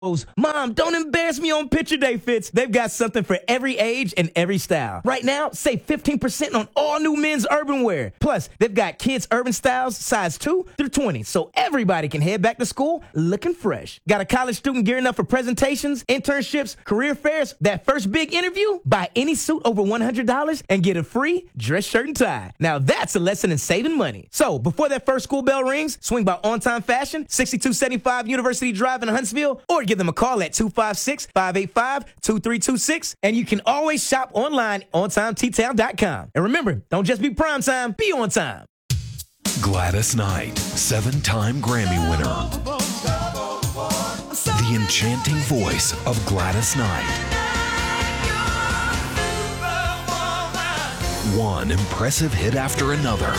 Mom, don't embarrass me on picture day fits. They've got something for every age and every style. Right now, save 15% on all new men's urban wear. Plus, they've got kids' urban styles size 2 through 20, so everybody can head back to school looking fresh. Got a college student gearing up for presentations, internships, career fairs, that first big interview? Buy any suit over $100 and get a free dress shirt and tie. Now that's a lesson in saving money. So before that first school bell rings, swing by On Time Fashion, 6275 University Drive in Huntsville, or give them a call at 256-585-2326, and you can always shop online OnTimeTtown.com. And remember, don't just be prime time, be on time. Gladys Knight, 7-time Grammy winner. The enchanting voice of Gladys Knight. One impressive hit after another.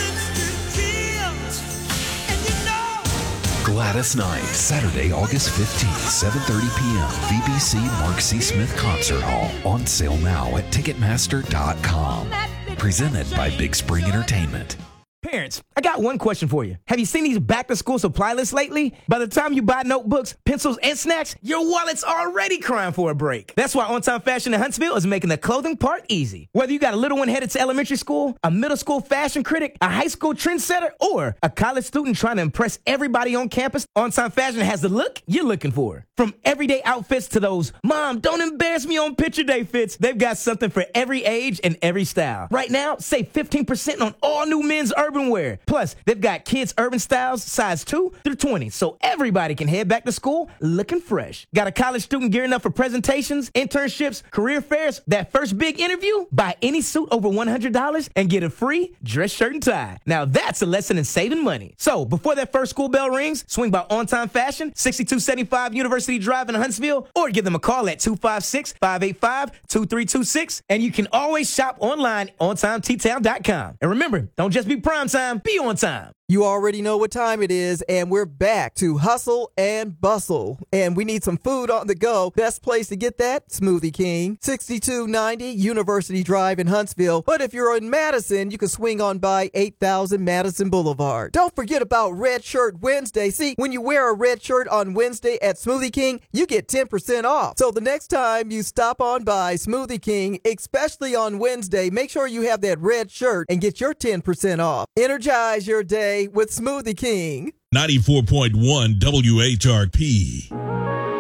Gladys Knight, Saturday, August 15th, 7:30 p.m. BBC Mark C. Smith Concert Hall. On sale now at Ticketmaster.com. Presented by Big Spring Entertainment. Parents, I got one question for you. Have you seen these back-to-school supply lists lately? By the time you buy notebooks, pencils, and snacks, your wallet's already crying for a break. That's why On Time Fashion in Huntsville is making the clothing part easy. Whether you got a little one headed to elementary school, a middle school fashion critic, a high school trendsetter, or a college student trying to impress everybody on campus, On Time Fashion has the look you're looking for. From everyday outfits to those, Mom, don't embarrass me on picture day fits, they've got something for every age and every style. Right now, save 15% on all new men's urban wear. Plus, they've got kids' urban styles size 2 through 20, so everybody can head back to school looking fresh. Got a college student gearing up for presentations, internships, career fairs, that first big interview? Buy any suit over $100 and get a free dress shirt and tie. Now that's a lesson in saving money. So before that first school bell rings, swing by On Time Fashion, 6275 University Drive in Huntsville, or give them a call at 256-585-2326, and you can always shop online OnTimeTtown.com. And remember, don't just be prime time, be on time. You already know what time it is, and we're back to hustle and bustle. And we need some food on the go. Best place to get that? Smoothie King, 6290 University Drive in Huntsville. But if you're in Madison, you can swing on by 8000 Madison Boulevard. Don't forget about Red Shirt Wednesday. See, when you wear a red shirt on Wednesday at Smoothie King, you get 10% off. So the next time you stop on by Smoothie King, especially on Wednesday, make sure you have that red shirt and get your 10% off. Energize your day with Smoothie King. 94.1 WHRP.